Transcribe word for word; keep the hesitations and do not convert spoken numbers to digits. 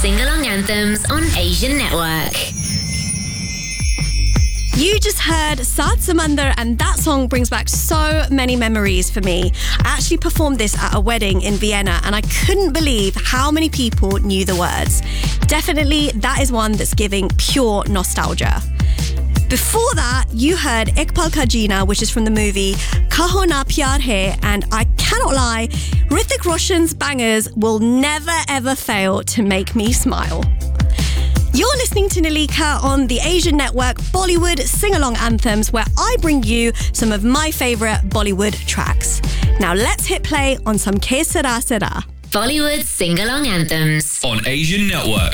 sing-along anthems on Asian Network. You just heard Saat Samandar, and that song brings back so many memories for me. I actually performed this at a wedding in Vienna, and I couldn't believe how many people knew the words. Definitely, that is one that's giving pure nostalgia. Before that, you heard Ek Pal Ka Jeena, which is from the movie Kaho Na Pyar Hai, and I cannot lie, Hrithik Roshan's bangers will never ever fail to make me smile. You're listening to Nalika on the Asian Network Bollywood Sing-Along Anthems, where I bring you some of my favourite Bollywood tracks. Now let's hit play on some Ke Sara Sara. Bollywood Sing-Along Anthems on Asian Network.